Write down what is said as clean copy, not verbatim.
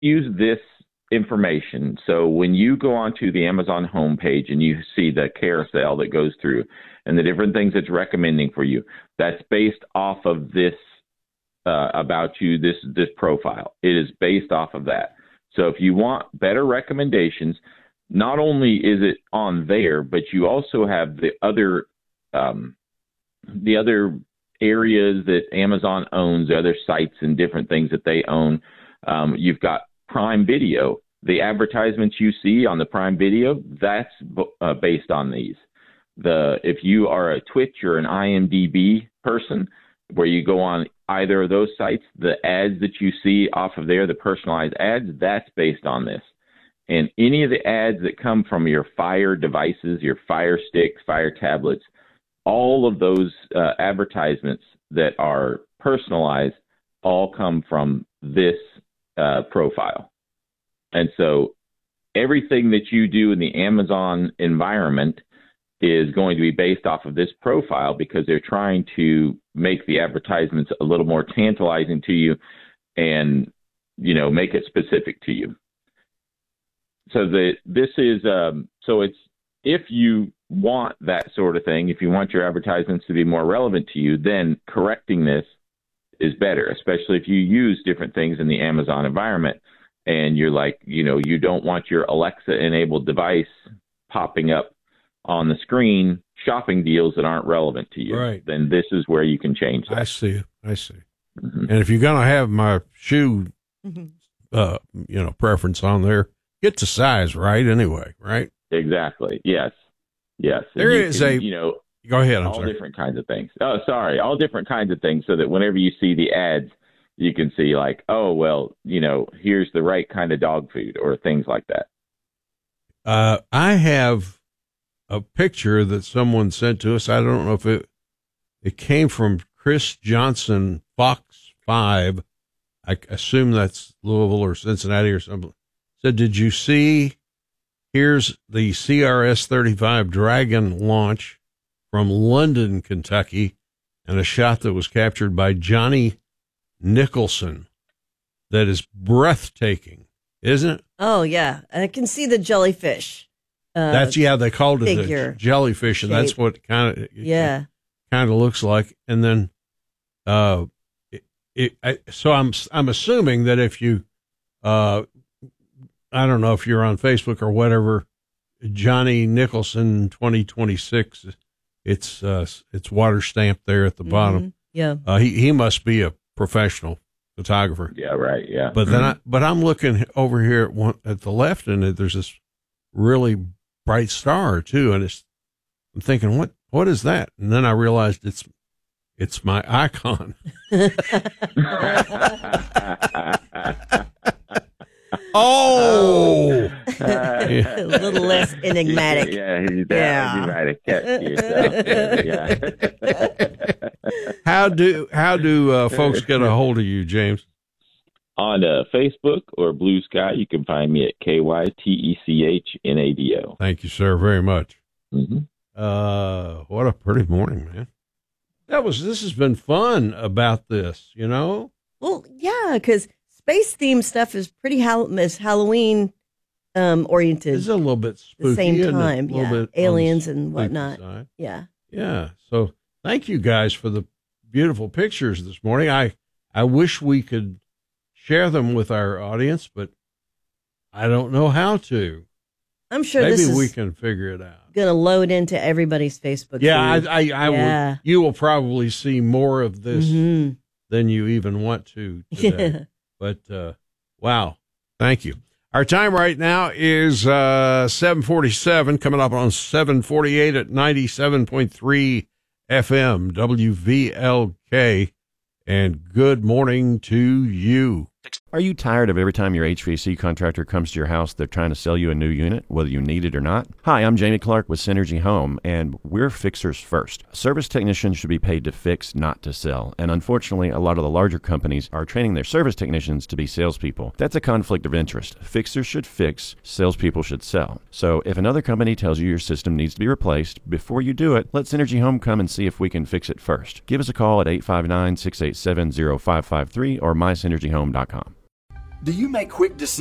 use this information. So when you go onto the Amazon homepage and you see the carousel that goes through and the different things it's recommending for you, that's based off of this about you, this profile. It is based off of that. So if you want better recommendations, not only is it on there, but you also have the other areas that Amazon owns, the other sites and different things that they own. You've got Prime Video. The advertisements you see on the Prime Video, that's based on these. If you are a Twitch or an IMDb person, where you go on either of those sites, the ads that you see off of there, the personalized ads, that's based on this. And any of the ads that come from your Fire devices, your Fire sticks, Fire tablets, all of those advertisements that are personalized all come from this profile. And so everything that you do in the Amazon environment is going to be based off of this profile, because they're trying to make the advertisements a little more tantalizing to you and, make it specific to you. So it's, if you want that sort of thing, if you want your advertisements to be more relevant to you, then correcting this is better, especially if you use different things in the Amazon environment and you're like, you don't want your Alexa enabled device popping up on the screen shopping deals that aren't relevant to you. Right. Then this is where you can change that. I see. Mm-hmm. And if you're going to have my shoe, preference on there, get the size right anyway, right? Exactly. Yes. There is go ahead. All different kinds of things. All different kinds of things, so that whenever you see the ads, you can see like, oh, well, here's the right kind of dog food or things like that. I have a picture that someone sent to us. I don't know if it came from Chris Johnson, Fox 5. I assume that's Louisville or Cincinnati or something. Said, did you see, here's the CRS-35 Dragon launch from London, Kentucky, and a shot that was captured by Johnny Nicholson. That is breathtaking, isn't it? Oh, yeah. I can see the jellyfish. They called it figure a jellyfish, and shape. that's what kind of looks like. And then, so I'm assuming that if you, I don't know if you're on Facebook or whatever, Johnny Nicholson 2026, it's water stamped there at the bottom. Yeah. He must be a professional photographer. Yeah. Right. Yeah. But then I'm looking over here at the left, and there's this really bright star too, and I'm thinking, what is that? And then I realized it's my icon. Oh, a little less enigmatic. You might have kept yourself. Yeah. How do folks get a hold of you, James? On Facebook or Blue Sky, you can find me at KYTECHNADO. Thank you, sir, very much. Mm-hmm. What a pretty morning, man. This has been fun about this, Well, yeah, because space themed stuff is pretty Halloween oriented. It's a little bit spooky. At the same time, a little bit aliens and whatnot. Side. Yeah. Yeah. So thank you guys for the beautiful pictures this morning. I wish we could share them with our audience, but I don't know how to. I'm sure maybe this is we can figure it out. Going to load into everybody's Facebook feed. I will. You will probably see more of this than you even want to today. But wow, thank you. Our time right now is 7:47, coming up on 7:48 at 97.3 FM WVLK. And good morning to you. Are you tired of every time your HVAC contractor comes to your house, they're trying to sell you a new unit, whether you need it or not? Hi, I'm Jamie Clark with Synergy Home, and we're fixers first. Service technicians should be paid to fix, not to sell. And unfortunately, a lot of the larger companies are training their service technicians to be salespeople. That's a conflict of interest. Fixers should fix, salespeople should sell. So if another company tells you your system needs to be replaced, before you do it, let Synergy Home come and see if we can fix it first. Give us a call at 859-687-0553 or mysynergyhome.com. Do you make quick decisions?